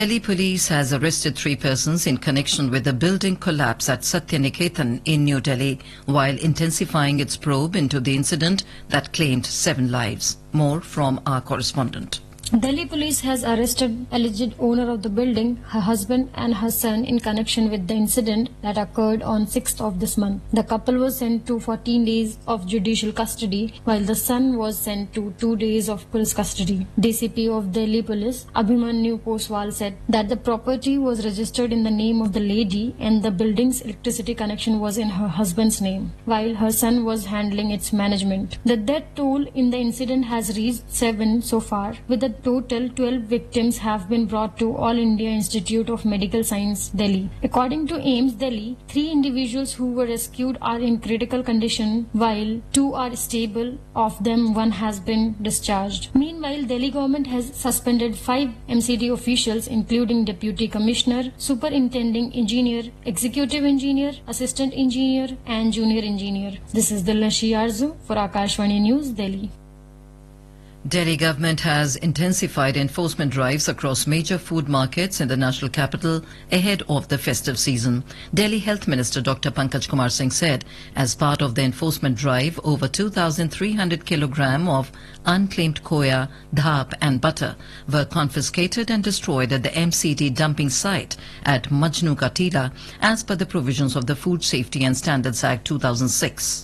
Delhi police has arrested 3 persons in connection with the building collapse at Satyaniketan in New Delhi, while intensifying its probe into the incident that claimed 7 lives. More from our correspondent. Delhi police has arrested alleged owner of the building, her husband and her son in connection with the incident that occurred on 6th of this month. The couple was sent to 14 days of judicial custody, while the son was sent to 2 days of police custody. DCP of Delhi Police, Abhimanyu Poswal, said that the property was registered in the name of the lady and the building's electricity connection was in her husband's name, while her son was handling its management. The death toll in the incident has reached 7 so far, with a total 12 victims have been brought to All India Institute of Medical Science, Delhi. According to AIIMS Delhi, 3 individuals who were rescued are in critical condition, while 2 are stable. Of them, 1 has been discharged. Meanwhile, Delhi government has suspended 5 MCD officials, including Deputy Commissioner, Superintending Engineer, Executive Engineer, Assistant Engineer, and Junior Engineer. This is Dilnashi Arzu for Akashvani News, Delhi. Delhi government has intensified enforcement drives across major food markets in the national capital ahead of the festive season. Delhi Health Minister Dr. Pankaj Kumar Singh said as part of the enforcement drive, over 2,300 kilogram of unclaimed koya, dhap and butter were confiscated and destroyed at the MCD dumping site at Majnu Ka Tila as per the provisions of the Food Safety and Standards Act 2006.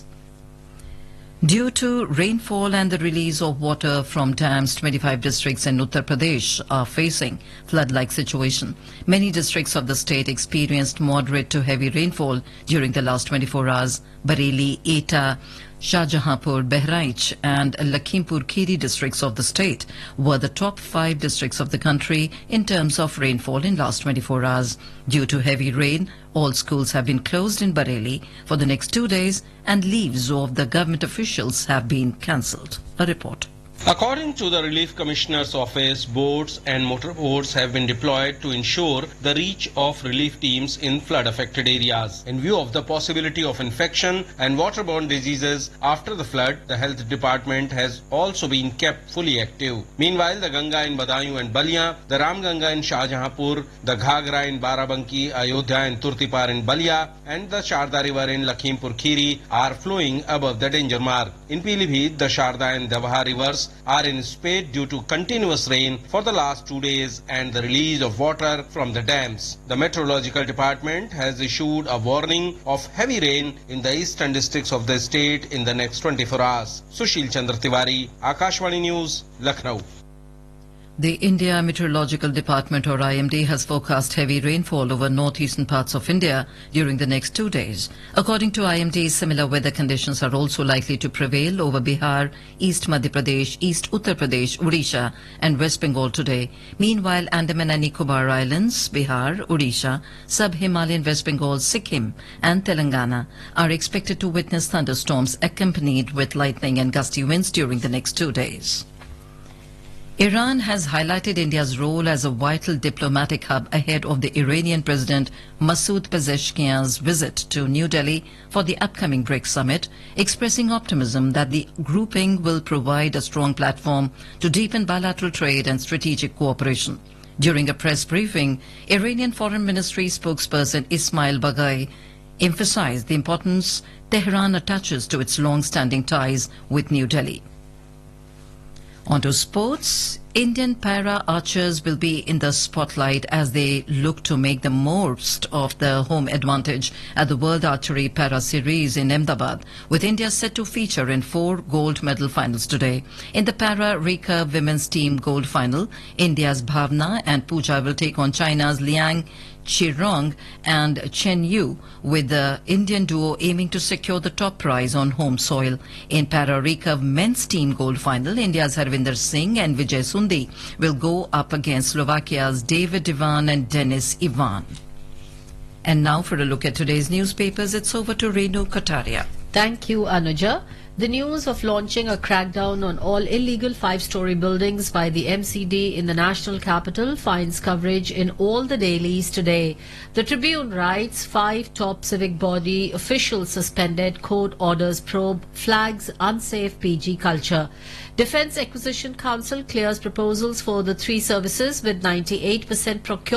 Due to rainfall and the release of water from dams, 25 districts in Uttar Pradesh are facing flood-like situation. Many districts of the state experienced moderate to heavy rainfall during the last 24 hours. Bareilly, Etah, Shahjahanpur, Bahraich and Lakhimpur Kheri districts of the state were the top 5 districts of the country in terms of rainfall in last 24 hours. Due to heavy rain, all schools have been closed in Bareilly for the next 2 days and leaves of the government officials have been cancelled. A report. According to the Relief Commissioner's Office, boats and motorboats have been deployed to ensure the reach of relief teams in flood-affected areas. In view of the possibility of infection and waterborne diseases after the flood, the Health Department has also been kept fully active. Meanwhile, the Ganga in Badaयूं and Balia, the Ram Ganga in Shahjahanpur, the Ghagra in Barabanki, Ayodhya and Turtipar in Balia, and the Sharda River in Lakhimpur Kheri are flowing above the danger mark. In Pilibhit, the Sharda and Dabha rivers are in spate due to continuous rain for the last 2 days and the release of water from the dams. The Meteorological Department has issued a warning of heavy rain in the eastern districts of the state in the next 24 hours. Sushil Chandra Tiwari, Akashvani News, Lucknow. The India Meteorological Department or IMD has forecast heavy rainfall over northeastern parts of India during the next 2 days. According to IMD, similar weather conditions are also likely to prevail over Bihar, East Madhya Pradesh, East Uttar Pradesh, Odisha and West Bengal today. Meanwhile, Andaman and Nicobar Islands, Bihar, Odisha, Sub-Himalayan West Bengal, Sikkim and Telangana are expected to witness thunderstorms accompanied with lightning and gusty winds during the next 2 days. Iran has highlighted India's role as a vital diplomatic hub ahead of the Iranian President Masoud Pezeshkian's visit to New Delhi for the upcoming BRICS summit, expressing optimism that the grouping will provide a strong platform to deepen bilateral trade and strategic cooperation. During a press briefing, Iranian Foreign Ministry spokesperson Ismail Baghai emphasized the importance Tehran attaches to its long-standing ties with New Delhi. On to sports. Indian para-archers will be in the spotlight as they look to make the most of the home advantage at the World Archery Para Series in Ahmedabad, with India set to feature in 4 gold medal finals today. In the para-recurve women's team gold final, India's Bhavna and Pooja will take on China's Liang Qirong and Chen Yu, with the Indian duo aiming to secure the top prize on home soil. In para-recurve men's team gold final, India's Harvinder Singh and Vijay Sundi will go up against Slovakia's David Ivan and Denis Ivan. And now for a look at today's newspapers, it's over to Renu Kataria. Thank you, Anuja. The news of launching a crackdown on all illegal five-story buildings by the MCD in the national capital finds coverage in all the dailies today. The Tribune writes 5 top civic body officials suspended, court orders probe, flags unsafe PG culture. Defence Acquisition Council clears proposals for the 3 services with 98% procurement.